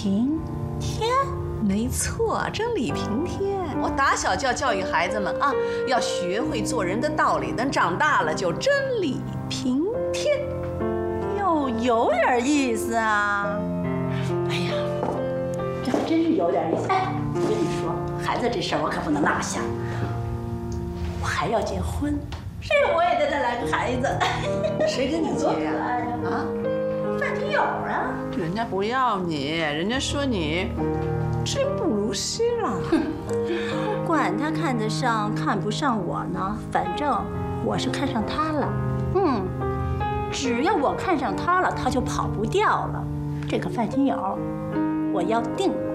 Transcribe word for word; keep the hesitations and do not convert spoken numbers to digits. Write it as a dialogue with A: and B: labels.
A: 平天，
B: 没错，真理平天。我打小就要教育孩子们啊，要学会做人的道理，等长大了就真理平天。
A: 哟，有点意思啊！哎呀，这还真是有点意思。哎，我跟你说，孩子这事儿我可不能落下，我还要结婚，这我也得再来个孩子。
B: 谁跟你结呀？啊？
A: 范金友啊！
B: 人家不要你，人家说你真不如新郎。
A: 哼，管他看得上看不上我呢，反正我是看上他了。嗯，只要我看上他了，他就跑不掉了。这个范金友，我要定。